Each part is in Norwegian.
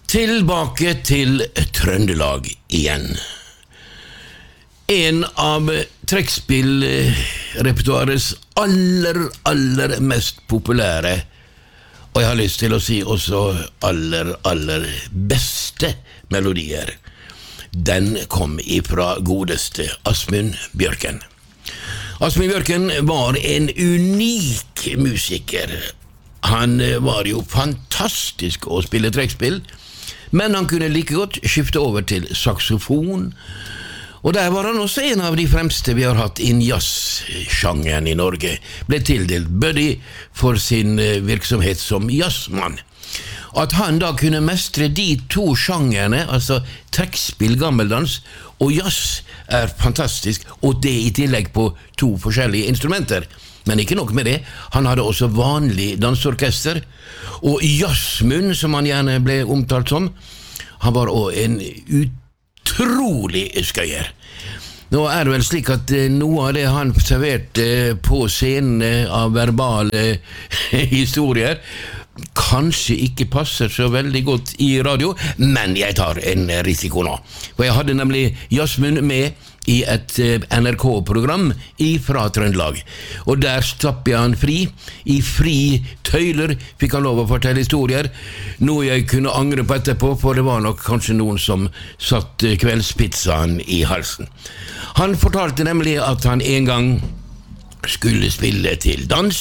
Tilbake til Trøndelag igjen. En av trekkspillrepertoarets aller mest populære, og jeg har lyst til å si også aller beste melodier, den kom ifra godeste Asmund Bjørken. Asmund Bjørken var en unik musiker. Han var jo fantastisk å spille trekkspill, men han kunne like godt skifte over til saxofon, og der var han også en av de fremste vi har hatt innen jazzsjangeren i Norge, ble tildelt Buddy for sin virksomhet som jazzmann. At han da kunne mestre de to sjangerne, altså trekkspill, gammeldans og jazz, er fantastisk, og det i tillegg på to forskjellige instrumenter. Men ikke nok med det, han hadde også vanlig dansorkester, og Jazzmund, som han gjerne ble omtalt som, han var også en utrolig skøyer. Nå er det vel slik at noe av det han serverte på scenen av verbale historier kanskje ikke passer så veldig godt i radio, men jeg tar en risiko nå. For jeg hadde nemlig Jazzmund med i et NRK-program fra Trøndelag, og der slapp jeg han fri. I fri tøyler fikk han lov å fortelle historier, noe jeg kunne angre på etterpå, for det var nok kanskje noen som satt kveldspizzaen i halsen. Han fortalte nemlig at han en gang skulle spille til dans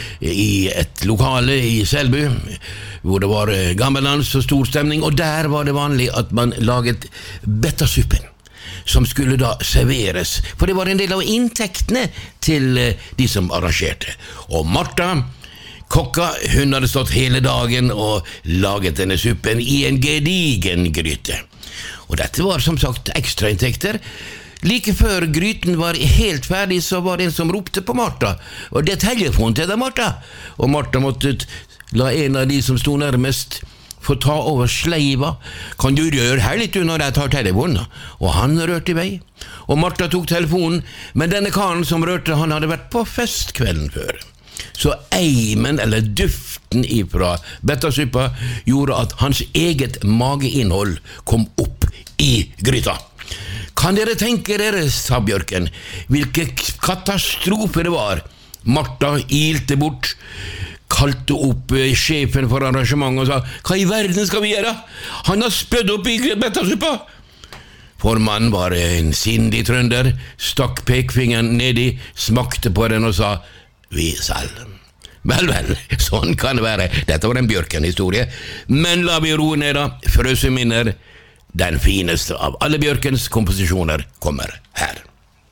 i et lokale i Selbu, hvor det var gammeldans og stor stemning, og der var det vanlig at man laget bettasuppen, som skulle da serveres, for det var en del av inntektene til de som arrangerte. Og Martha, kokka, hun hadde stått hele dagen og laget denne suppen i en gedigen gryte. Og dette var som sagt ekstrainntekter. Like før gryten var helt ferdig, så var det en som ropte på Martha, og det er telefon til deg, Martha. Og Martha måtte la en av de som stod nærmest få ta over sleiva. Kan du røre her litt når jeg tar telefonen? Og han rørte i vei, og Martha tok telefonen, men denne karen som rørte, han hadde vært på fest kvelden før. Så eimen, eller duften ifra bettasuppa, gjorde at hans eget mageinnhold kom opp i gryta. Kan dere tenke dere, sa Bjørken, hvilke katastrofe det var? Martha ilte bort, kalte opp sjefen for arrangementet og sa, hva i verden skal vi gjøre? Han har spødd opp i bettasuppa. Formannen var en sindig trønder, stakk pekfingeren nedi, smakte på den og sa, vi selv. Vel, sånn kan det være. Dette var en Bjørken-historie. Men la vi roe ned da, frøse minner. Den fineste av alle Bjørkens komposisjoner kommer her.